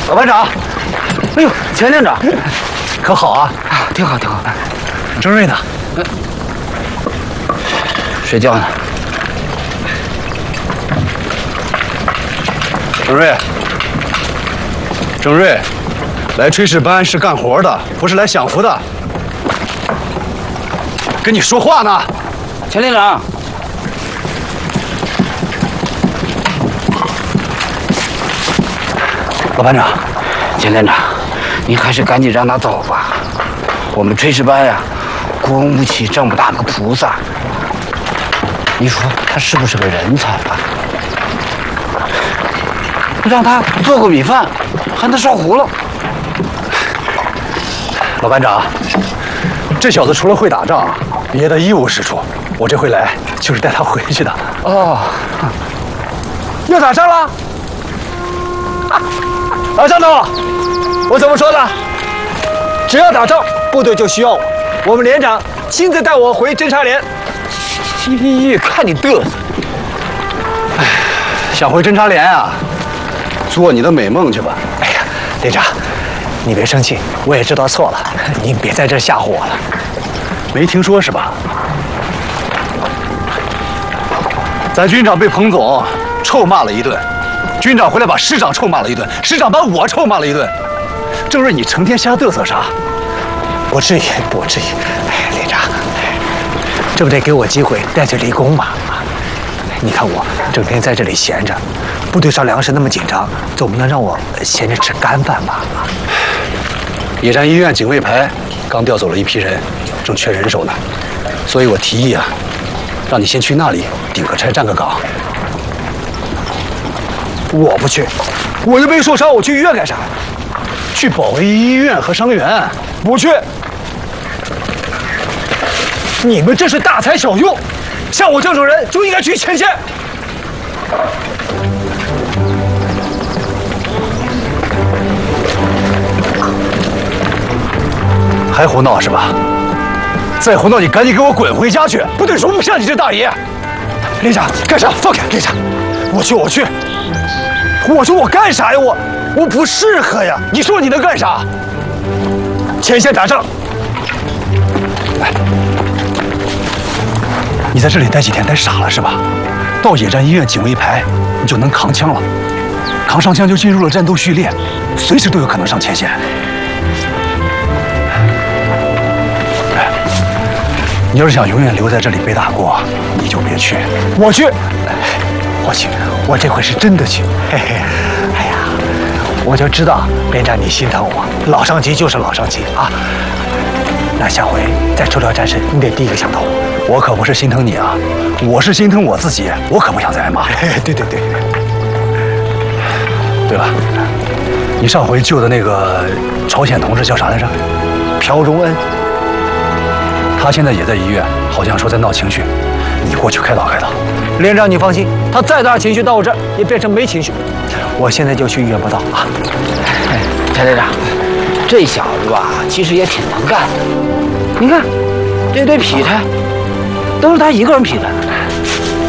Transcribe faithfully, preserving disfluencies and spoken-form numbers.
老班长，哎呦，钱连长， 可好啊？ 啊，挺好，挺好。 郑瑞呢？ 睡觉呢。 郑瑞，郑瑞，来炊事班是干活的，不是来享福的。跟你说话呢。 钱连长。 老班长， 钱连长，你还是赶紧让他走吧。我们炊事班呀，供不起这么大个菩萨。你说他是不是个人才啊？让他做个米饭，还能烧糊了。 老班长，这小子除了会打仗，别的一无是处。我这回来就是带他回去的。 哦， 要打仗了？老张头，我怎么说的？只要打仗，部队就需要我。我们连长亲自带我回侦察连。 咦，看你嘚瑟！ 哎，想回侦察连啊？做你的美梦去吧。哎呀，连长，你别生气，我也知道错了，您别在这吓唬我了。没听说是吧？咱军长被彭总臭骂了一顿。 军长回来把师长臭骂了一顿，师长把我臭骂了一顿。郑瑞，你成天瞎嘚瑟啥？不至于，不至于。哎，连长，这不得给我机会带去立功吗？你看我整天在这里闲着，部队上粮食那么紧张，总不能让我闲着吃干饭吧？野战医院警卫排刚调走了一批人，正缺人手呢，所以我提议啊，让你先去那里顶个差，站个岗。 我不去，我又没受伤，我去医院干啥？去保卫医院和伤员，不去。你们这是大材小用，像我这种人就应该去前线。还胡闹是吧？再胡闹，你赶紧给我滚回家去！部队容不下你这大爷。连长，干啥？放开！连长，我去，我去。 我说我干啥呀？我我不适合呀！你说你能干啥？前线打仗。哎，你在这里待几天待傻了是吧？到野战医院警卫排，你就能扛枪了，扛上枪就进入了战斗序列，随时都有可能上前线。哎，你要是想永远留在这里背大锅，你就别去。我去。哎 我去，我这回是真的去。嘿嘿，哎呀，我就知道连长你心疼我，老上级就是老上级啊。那下回再出了战事，你得第一个想到我。我可不是心疼你啊，我是心疼我自己，我可不想再挨骂。对对对。对了，你上回救的那个朝鲜同志叫啥来着？朴荣恩。他现在也在医院，好像说在闹情绪，你过去开导开导。 连长，你放心，他再大情绪到我这儿也变成没情绪。我现在就去医院报道啊！ 哎，钱连长，这小子吧，其实也挺能干的。你看，这堆劈柴都是他一个人劈的。